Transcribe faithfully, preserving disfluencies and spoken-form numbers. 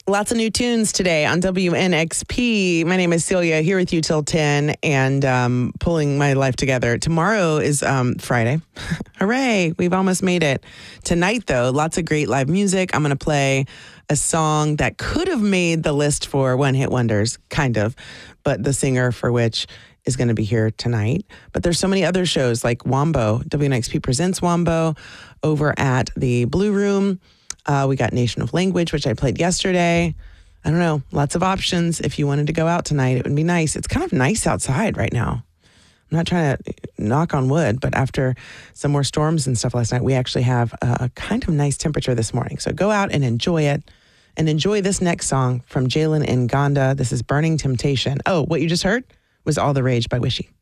Lots of new tunes today on W N X P. My name is Celia, here with you till ten and um, pulling my life together. Tomorrow is um, Friday. Hooray, we've almost made it. Tonight, though, lots of great live music. I'm going to play a song that could have made the list for One Hit Wonders, kind of, but the singer for which is going to be here tonight. But there's so many other shows like Wombo. W N X P presents Wombo over at the Blue Room. Uh, we got Nation of Language, which I played yesterday. I don't know, lots of options. If you wanted to go out tonight, it would be nice. It's kind of nice outside right now. I'm not trying to knock on wood, but after some more storms and stuff last night, we actually have a kind of nice temperature this morning. So go out and enjoy it, and enjoy this next song from Jalen Nganda. This is Burning Temptation. Oh, what you just heard was All the Rage by Wishy.